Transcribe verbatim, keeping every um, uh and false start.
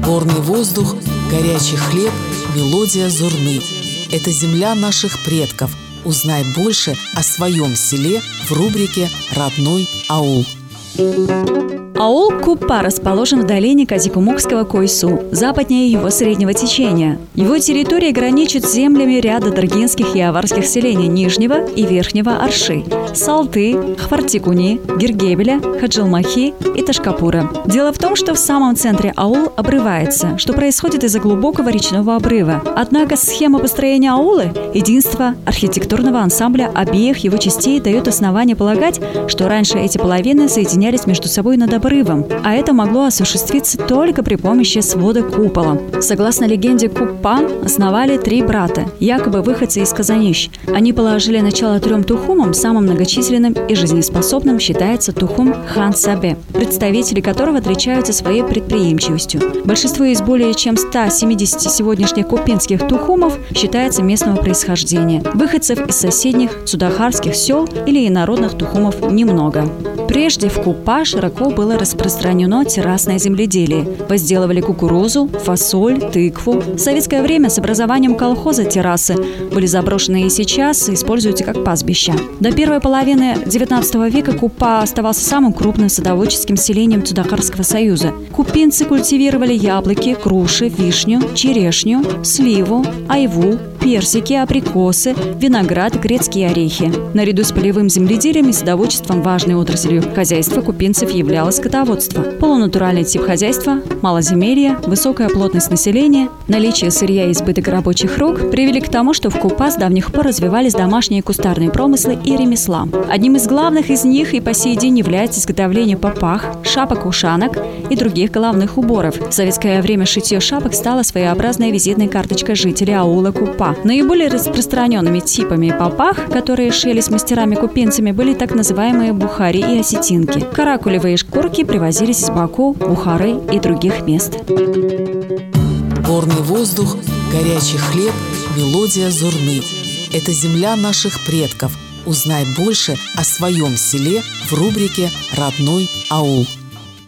Горный воздух, горячий хлеб, мелодия зурны. Это земля наших предков. Узнай больше о своем селе в рубрике «Родной аул». Аул Куппа расположен в долине Казикумукского Койсу, западнее его среднего течения. Его территория граничит с землями ряда даргинских и аварских селений Нижнего и Верхнего Арши, Салты, Хвартикуни, Гиргебеля, Хаджилмахи и Ташкапура. Дело в том, что в самом центре аул обрывается, что происходит из-за глубокого речного обрыва. Однако схема построения аула, единство архитектурного ансамбля обеих его частей, дает основание полагать, что раньше эти половины соединялись между собой над обрывом, а это могло осуществиться только при помощи свода купола. Согласно легенде, Куппа основали три брата, якобы выходцы из Казанищ. Они положили начало трем тухумам, самым многочисленным и жизнеспособным считается тухум хан Сабе, представители которого отличаются своей предприимчивостью. Большинство из более чем ста семидесяти сегодняшних купинских тухумов считается местного происхождения. Выходцев из соседних цудахарских сел или инородных тухумов немного. Прежде в Куппа широко было распространено террасное земледелие. Возделывали кукурузу, фасоль, тыкву. В советское время с образованием колхоза террасы были заброшены и сейчас используются как пастбища. До первой половины девятнадцатого века Куппа оставался самым крупным садоводческим селением Цудахарского союза. Купинцы культивировали яблоки, груши, вишню, черешню, сливу, айву, персики, абрикосы, виноград, грецкие орехи. Наряду с полевым земледелием и садоводчеством важной отраслью хозяйства купинцев являлось скотоводство. Полунатуральный тип хозяйства, малоземелье, высокая плотность населения, наличие сырья и избыток рабочих рук привели к тому, что в Куппа с давних пор развивались домашние кустарные промыслы и ремесла. Одним из главных из них и по сей день является изготовление папах, шапок-ушанок и других головных уборов. В советское время шитье шапок стало своеобразной визитной карточкой жителей аула Куппа. Наиболее распространенными типами папах, которые шились мастерами-купинцами, были так называемые бухари и осетинки. Каракулевые шкурки привозились из Баку, Бухары и других мест. Горный воздух, горячий хлеб, мелодия зурны. Это земля наших предков. Узнай больше о своем селе в рубрике «Родной аул».